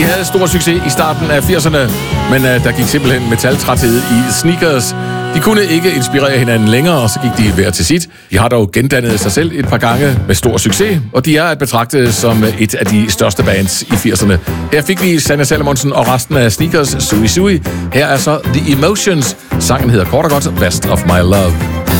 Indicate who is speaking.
Speaker 1: De havde stor succes i starten af 80'erne, men der gik simpelthen metaltræthed i Sneakers. De kunne ikke inspirere hinanden længere, og så gik de hver til sit. De har dog gendannet sig selv et par gange med stor succes, og de er at betragte som et af de største bands i 80'erne. Her fik vi Sanne Salomonsen og resten af Sneakers, Sui Sui. Her er så The Emotions. Sangen hedder kort og godt Best of My Love.